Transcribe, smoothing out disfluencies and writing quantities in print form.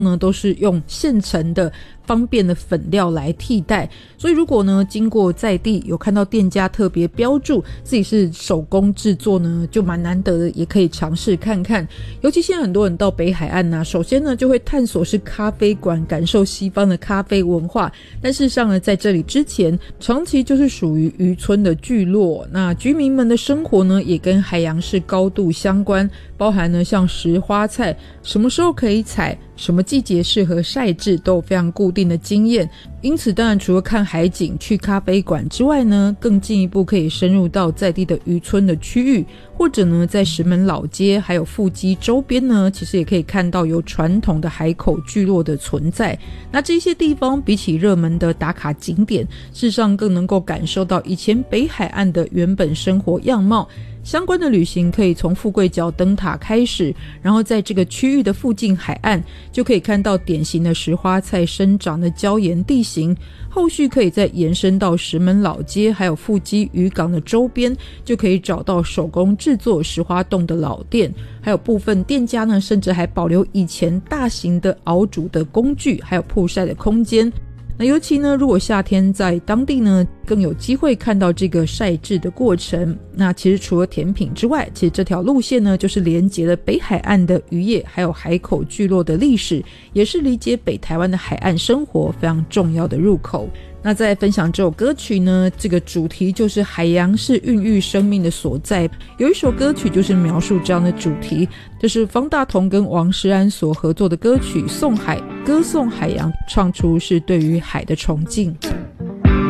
呢都是用现成的方便的粉料来替代，所以如果呢经过在地有看到店家特别标注自己是手工制作呢，就蛮难得的，也可以尝试看看。尤其现在很多人到北海岸啊，首先呢就会探索是咖啡馆，感受西方的咖啡文化，但事实上呢在这里之前长期就是属于渔村的聚落，那居民们的生活呢也跟海洋是高度相关，包含呢像拾花菜什么时候可以采，什么季节适合晒制都有非常固定的经验。因此当然除了看海景去咖啡馆之外呢，更进一步可以深入到在地的渔村的区域，或者呢在石门老街还有富基周边呢，其实也可以看到有传统的海口聚落的存在。那这些地方比起热门的打卡景点，事实上更能够感受到以前北海岸的原本生活样貌。相关的旅行可以从富贵角灯塔开始，然后在这个区域的附近海岸就可以看到典型的石花菜生长的礁岩地形，后续可以再延伸到石门老街还有富基渔港的周边，就可以找到手工制作石花冻的老店，还有部分店家呢甚至还保留以前大型的熬煮的工具还有曝晒的空间。那尤其呢如果夏天在当地呢更有机会看到这个晒制的过程。那其实除了甜品之外，其实这条路线呢就是连接了北海岸的渔业还有海口聚落的历史，也是理解北台湾的海岸生活非常重要的入口。那在分享这首歌曲呢，这个主题就是海洋是孕育生命的所在，有一首歌曲就是描述这样的主题，这是方大同跟王诗安所合作的歌曲《送海》，歌颂海洋，唱出是对于海的崇敬。